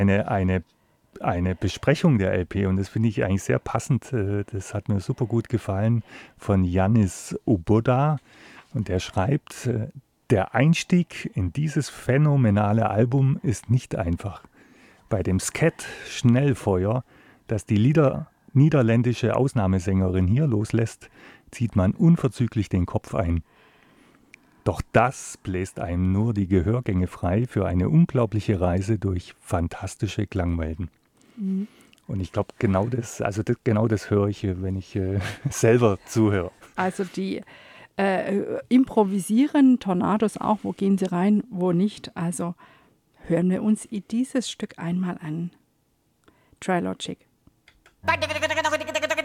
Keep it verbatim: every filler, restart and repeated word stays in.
eine, eine, eine Besprechung der L P und das finde ich eigentlich sehr passend. äh, Das hat mir super gut gefallen von Yannis Oboda und der schreibt, äh, der Einstieg in dieses phänomenale Album ist nicht einfach. Bei dem Skat Schnellfeuer, das die Lieder, niederländische Ausnahmesängerin hier loslässt, zieht man unverzüglich den Kopf ein. Doch das bläst einem nur die Gehörgänge frei für eine unglaubliche Reise durch fantastische Klangwelten. Mhm. Und ich glaube, genau das, also das, genau das höre ich, äh, wenn ich äh, selber zuhöre. Also die äh, improvisieren Tornados auch, wo gehen sie rein, wo nicht. Also hören wir uns dieses Stück einmal an. Trilogic.